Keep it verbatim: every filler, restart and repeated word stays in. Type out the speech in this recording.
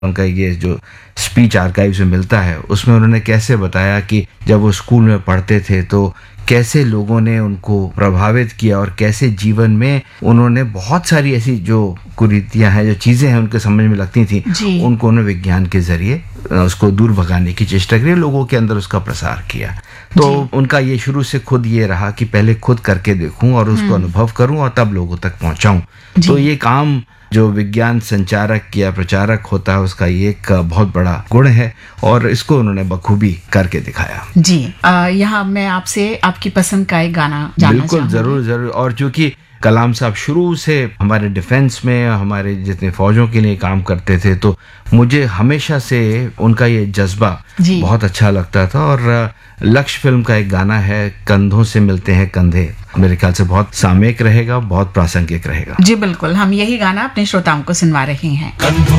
उनका ये जो स्पीच आर्काइव्स में मिलता है उसमें उन्होंने कैसे बताया कि जब वो स्कूल में पढ़ते थे तो कैसे लोगों ने उनको प्रभावित किया और कैसे जीवन में उन्होंने बहुत सारी ऐसी जो कुरीतियां हैं, जो चीज़ें हैं उनके समझ में लगती थी, उनको उन्होंने विज्ञान के जरिए उसको दूर भगाने की चेष्टा करी, लोगों के अंदर उसका प्रसार किया। तो उनका ये शुरू से खुद ये रहा कि पहले खुद करके देखूं और उसको अनुभव करूं और तब लोगों तक पहुंचाऊं। तो ये काम जो विज्ञान संचारक या प्रचारक होता है उसका ये एक बहुत बड़ा गुण है और इसको उन्होंने बखूबी करके दिखाया। जी, यहाँ मैं आपसे आपकी पसंद का एक गाना जानना बिल्कुल, जरूर जरूर। और चूंकि कलाम साहब शुरू से हमारे डिफेंस में, हमारे जितने फौजों के लिए काम करते थे, तो मुझे हमेशा से उनका ये जज्बा बहुत अच्छा लगता था। और लक्ष्य फिल्म का एक गाना है, कंधों से मिलते हैं कंधे, मेरे ख्याल से बहुत सामयिक रहेगा, बहुत प्रासंगिक रहेगा। जी बिल्कुल, हम यही गाना अपने श्रोताओं को सुनवा रहे हैं।